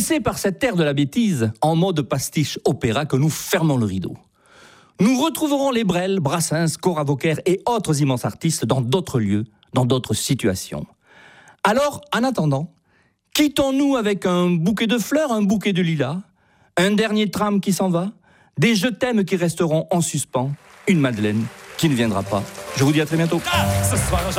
c'est par cette ère de la bêtise, en mode pastiche opéra, que nous fermons le rideau. Nous retrouverons les Brel, Brassens, Cora Vauquer et autres immenses artistes dans d'autres lieux, dans d'autres situations. Alors, en attendant, quittons-nous avec un bouquet de fleurs, un bouquet de lilas, un dernier tram qui s'en va, des je t'aime qui resteront en suspens, une Madeleine qui ne viendra pas. Je vous dis à très bientôt. Ce soir,